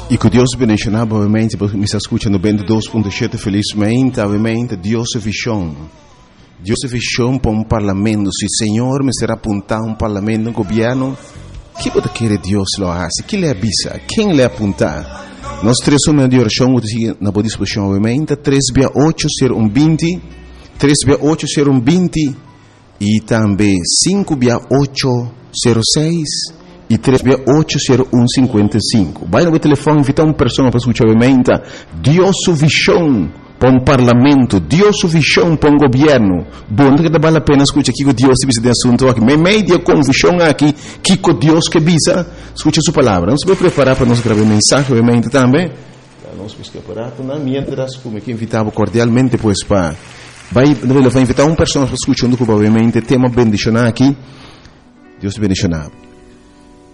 E que Deus bendiga, obviamente, porque me está escutando 22.7 felizmente, obviamente, Deus é visão. Deus é visão para um parlamento. Se o Senhor me será apontar um parlamento, um governo, o que você quer Deus lo hace? Que lhe avisa? Quem lhe apontar? Nós três números de oração, na boa disposição, obviamente, 3680120, 3680120 e também 56806 e 3680155. Vai no telefone, invitar uma pessoa para escutar, obviamente, Deus é visão para um parlamento, Deus é visão para um governo. Bom, que vale a pena escutar aqui que Deus se visa de assunto aqui. Me media com visão aqui, que Deus que visa, escute sua palavra. Vamos se preparar para nós gravar mensagem, obviamente, também. Nós vamos preparar, mientras, como que invitava cordialmente, pois, para... Vai invitar uma pessoa para escutar, obviamente, tema bendicionar aqui. Deus te bendicionar.